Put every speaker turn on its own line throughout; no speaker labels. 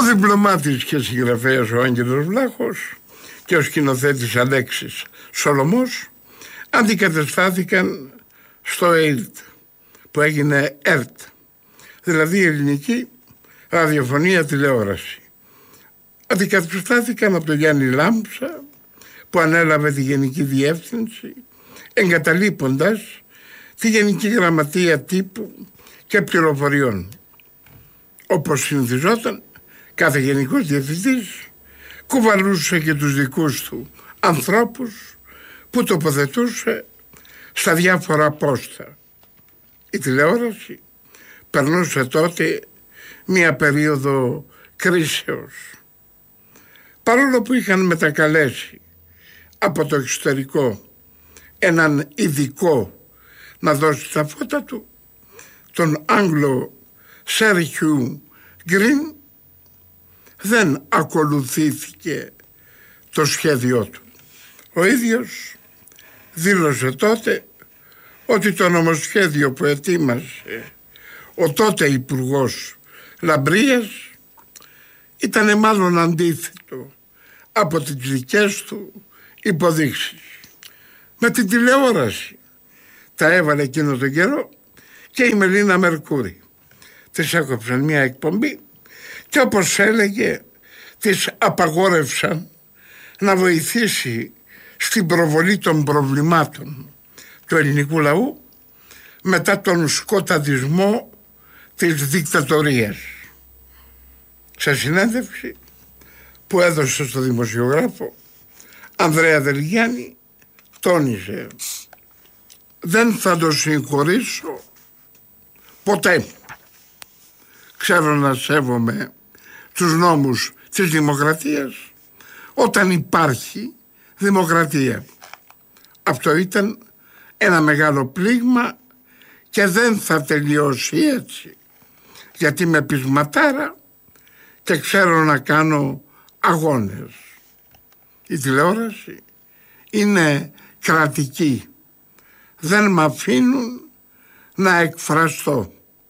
διπλωμάτης και συγγραφέας ο Άγγελος Βλάχος και ο σκηνοθέτης Αλέξης Σολωμός αντικαταστάθηκαν στο ΕΙΡΤ, που έγινε ΕΡΤ, δηλαδή Ελληνική Ραδιοφωνία Τηλεόραση. Αντικαταστάθηκαν από τον Γιάννη Λάμψα, που ανέλαβε τη Γενική Διεύθυνση, εγκαταλείποντας τη Γενική Γραμματεία Τύπου και Πληροφοριών. Όπως συνηθιζόταν, κάθε Γενικός Διευθυντής κουβαλούσε και τους δικούς του ανθρώπους που τοποθετούσε στα διάφορα πόστα. Η τηλεόραση περνούσε τότε μία περίοδο κρίσεως. Παρόλο που είχαν μετακαλέσει από το εξωτερικό έναν ειδικό να δώσει τα φώτα του, τον Άγγλο Σέρχιου Γκριν, δεν ακολουθήθηκε το σχέδιό του. Ο ίδιος δήλωσε τότε ότι το νομοσχέδιο που ετοίμασε ο τότε Υπουργός Λαμπρίας ήταν μάλλον αντίθετο από τις δικές του υποδείξεις. Με την τηλεόραση τα έβαλε εκείνο τον καιρό και η Μελίνα Μερκούρη. Της έκοψαν μια εκπομπή και, όπως έλεγε, της απαγόρευσαν να βοηθήσει στην προβολή των προβλημάτων του ελληνικού λαού μετά τον σκοταδισμό της δικτατορίας. Σε συνέντευξη που έδωσε στο δημοσιογράφο Ανδρέα Δελγιάννη, τόνισε: «Δεν θα το συγχωρήσω ποτέ. Ξέρω να σέβομαι τους νόμους της δημοκρατίας όταν υπάρχει δημοκρατία. Αυτό ήταν ένα μεγάλο πλήγμα και δεν θα τελειώσει έτσι, γιατί είμαι πεισματάρα και ξέρω να κάνω αγώνες. Η τηλεόραση είναι κρατική. Δεν μ' αφήνουν να εκφραστώ.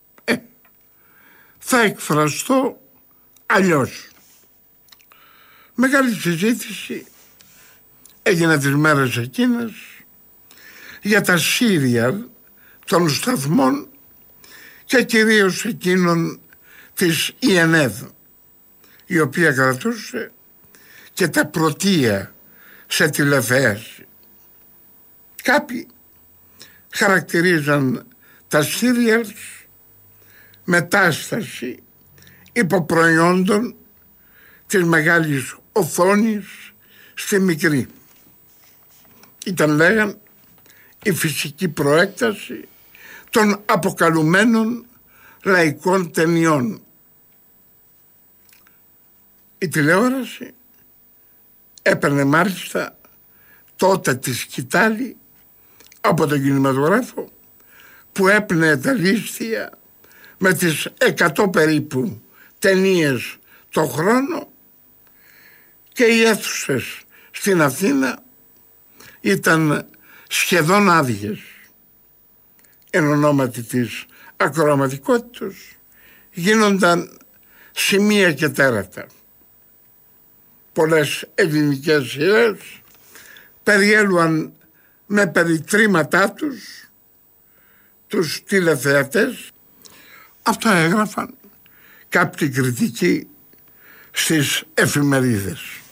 Θα εκφραστώ αλλιώς». Μεγάλη συζήτηση έγινε τις μέρες εκείνες για τα σύριαλ των σταθμών και κυρίως εκείνων της ΙΕΝΕΔ, η οποία κρατούσε και τα πρωτεία σε τηλεθέαση. Κάποιοι χαρακτηρίζαν τα σύριαλ μετάσταση υποπροϊόντων της μεγάλης οθόνης στη μικρή. Ήταν, λέγαν, η φυσική προέκταση των αποκαλουμένων λαϊκών ταινιών. Η τηλεόραση έπαιρνε μάλιστα τότε τη σκητάλη από τον κινηματογράφο, που έπαιρνε τα λίστια με τις 100 περίπου ταινίες το χρόνο, και οι αίθουσες στην Αθήνα ήταν σχεδόν άδειες. Εν ονόματι της ακροαματικότητας γίνονταν σημεία και τέρατα. Πολλές ελληνικές σειρές περιέλουαν με περιτρήματά τους τηλεθεατές. Αυτό έγραφαν κάποιοι κριτικοί στις εφημερίδες.